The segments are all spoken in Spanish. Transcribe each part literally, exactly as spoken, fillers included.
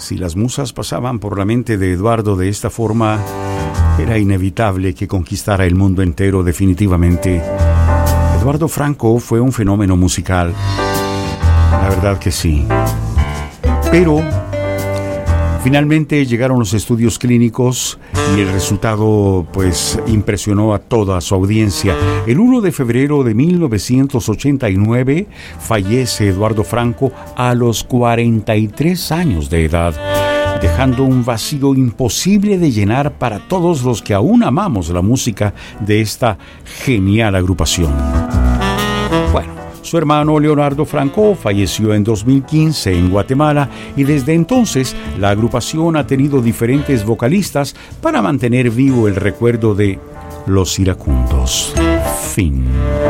Si las musas pasaban por la mente de Eduardo de esta forma, era inevitable que conquistara el mundo entero definitivamente. Eduardo Franco fue un fenómeno musical, la verdad que sí. Pero finalmente llegaron los estudios clínicos y el resultado pues impresionó a toda su audiencia. El primero de febrero de mil novecientos ochenta y nueve fallece Eduardo Franco a los cuarenta y tres años de edad, dejando un vacío imposible de llenar para todos los que aún amamos la música de esta genial agrupación. Bueno, su hermano Leonardo Franco falleció en dos mil quince en Guatemala y desde entonces la agrupación ha tenido diferentes vocalistas para mantener vivo el recuerdo de Los Iracundos. Fin.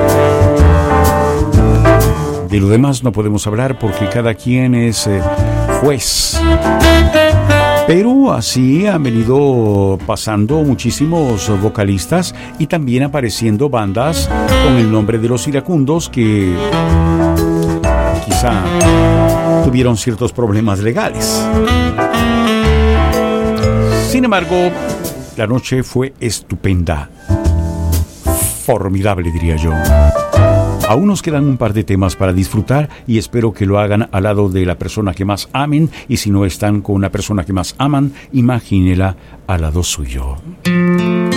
De lo demás no podemos hablar porque cada quien es eh, juez. Pero así han venido pasando muchísimos vocalistas y también apareciendo bandas con el nombre de Los Iracundos que quizá tuvieron ciertos problemas legales. Sin embargo, la noche fue estupenda, formidable diría yo. Aún nos quedan un par de temas para disfrutar y espero que lo hagan al lado de la persona que más amen, y si no están con una persona que más aman, imagínela al lado suyo.